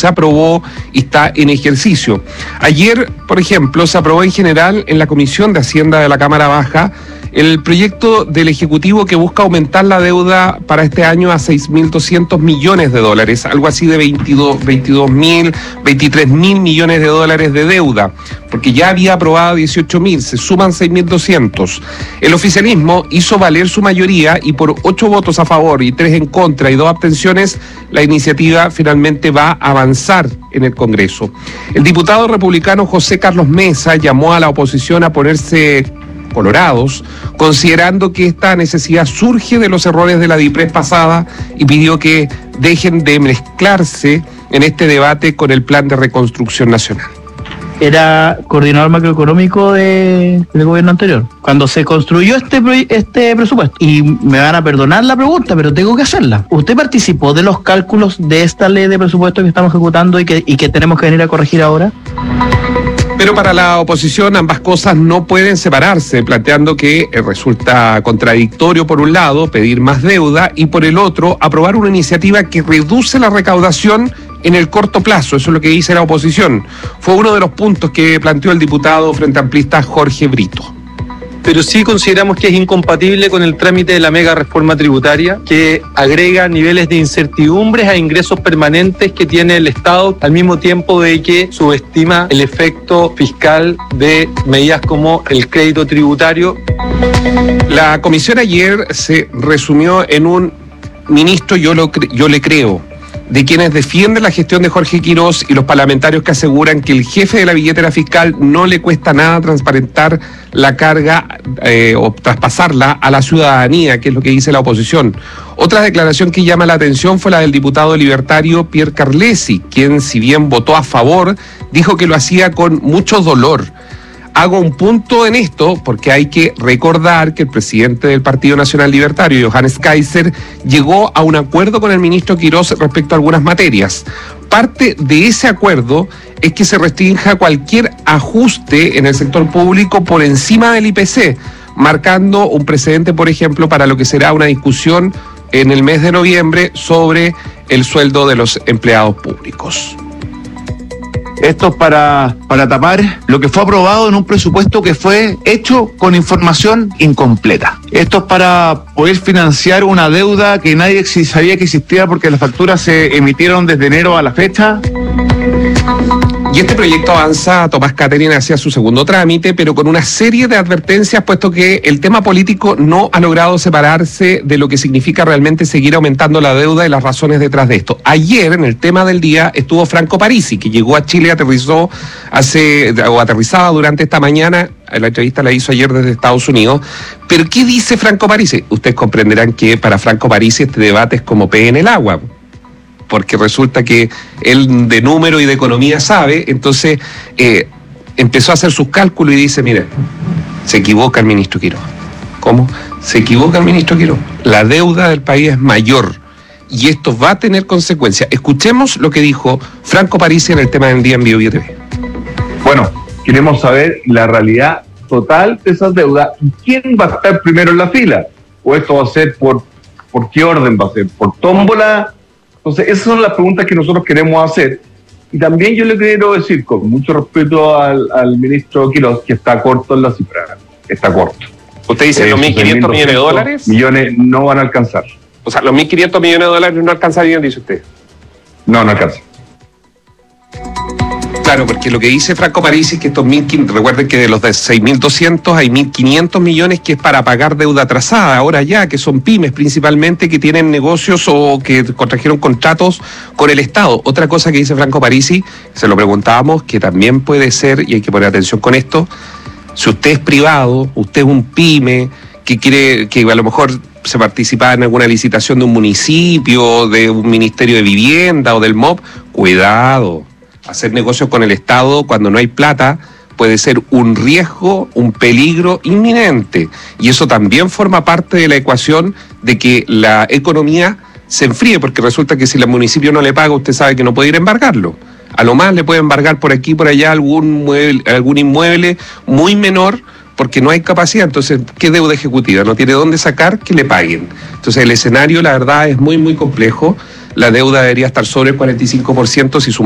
se aprobó y está en ejercicio. Ayer, por ejemplo, se aprobó en general en la Comisión de Hacienda de la Cámara Baja el proyecto del Ejecutivo que busca aumentar la deuda para este año a $6.200 millones, algo así de 23.000 millones de dólares de deuda, porque ya había aprobado 18.000, se suman 6.200. El oficialismo hizo valer su mayoría y por 8 votos a favor y 3 en contra y 2 abstenciones, la iniciativa finalmente va a avanzar en el Congreso. El diputado republicano José Carlos Mesa llamó a la oposición a ponerse colorados, considerando que esta necesidad surge de los errores de la DIPRES pasada y pidió que dejen de mezclarse en este debate con el Plan de Reconstrucción Nacional. Era coordinador macroeconómico del gobierno anterior, cuando se construyó este presupuesto. Y me van a perdonar la pregunta, pero tengo que hacerla. ¿Usted participó de los cálculos de esta ley de presupuesto que estamos ejecutando y que tenemos que venir a corregir ahora? Pero para la oposición ambas cosas no pueden separarse, planteando que resulta contradictorio por un lado pedir más deuda y por el otro aprobar una iniciativa que reduce la recaudación en el corto plazo. Eso es lo que dice la oposición. Fue uno de los puntos que planteó el diputado frente amplista Jorge Brito. Pero sí consideramos que es incompatible con el trámite de la mega reforma tributaria, que agrega niveles de incertidumbres a ingresos permanentes que tiene el Estado, al mismo tiempo de que subestima el efecto fiscal de medidas como el crédito tributario. La comisión ayer se resumió en un ministro yo le creo, de quienes defienden la gestión de Jorge Quirós y los parlamentarios que aseguran que el jefe de la billetera fiscal no le cuesta nada transparentar la carga o traspasarla a la ciudadanía, que es lo que dice la oposición. Otra declaración que llama la atención fue la del diputado libertario Pierre Carlesi, quien, si bien votó a favor, dijo que lo hacía con mucho dolor. Hago un punto en esto porque hay que recordar que el presidente del Partido Nacional Libertario, Johannes Kaiser, llegó a un acuerdo con el ministro Quirós respecto a algunas materias. Parte de ese acuerdo es que se restrinja cualquier ajuste en el sector público por encima del IPC, marcando un precedente, por ejemplo, para lo que será una discusión en el mes de noviembre sobre el sueldo de los empleados públicos. Esto es para tapar lo que fue aprobado en un presupuesto que fue hecho con información incompleta. Esto es para poder financiar una deuda que nadie sabía que existía porque las facturas se emitieron desde enero a la fecha. Y este proyecto avanza, Tomás Catherine, hacia su segundo trámite, pero con una serie de advertencias, puesto que el tema político no ha logrado separarse de lo que significa realmente seguir aumentando la deuda y las razones detrás de esto. Ayer, en el tema del día, estuvo Franco Parisi, que llegó a Chile, aterrizaba durante esta mañana. La entrevista la hizo ayer desde Estados Unidos. Pero ¿qué dice Franco Parisi? Ustedes comprenderán que para Franco Parisi este debate es como pez en el agua, porque resulta que él de número y de economía sabe. Entonces empezó a hacer sus cálculos y dice, mire, se equivoca el ministro Quirós. ¿Cómo? Se equivoca el ministro Quirós. La deuda del país es mayor y esto va a tener consecuencias. Escuchemos lo que dijo Franco Parisi en el tema del día en Bio TV. Bueno, queremos saber la realidad total de esas deudas y quién va a estar primero en la fila. O esto va a ser por qué orden va a ser, por tómbola. Entonces, esas son las preguntas que nosotros queremos hacer. Y también yo le quiero decir, con mucho respeto al ministro Quirós, que está corto en la cifra. Está corto. ¿Usted dice los 1.500 millones de dólares? Millones no van a alcanzar. O sea, los 1.500 millones de dólares no alcanzarían, dice usted. No alcanza. Claro, porque lo que dice Franco Parisi es que estos 1.500, recuerden que de los de 6.200 hay 1.500 millones que es para pagar deuda atrasada, ahora ya, que son pymes principalmente que tienen negocios o que contrajeron contratos con el Estado. Otra cosa que dice Franco Parisi, se lo preguntábamos, que también puede ser, y hay que poner atención con esto, si usted es privado, usted es un pyme, que quiere, que a lo mejor se participa en alguna licitación de un municipio, de un ministerio de vivienda o del MOP, cuidado. Hacer negocios con el Estado cuando no hay plata puede ser un riesgo, un peligro inminente. Y eso también forma parte de la ecuación de que la economía se enfríe, porque resulta que si el municipio no le paga, usted sabe que no puede ir a embargarlo. A lo más le puede embargar por aquí, por allá algún inmueble muy menor, porque no hay capacidad. Entonces, ¿qué deuda ejecutiva? No tiene dónde sacar, que le paguen. Entonces, el escenario, la verdad, es muy, muy complejo. La deuda debería estar sobre el 45% si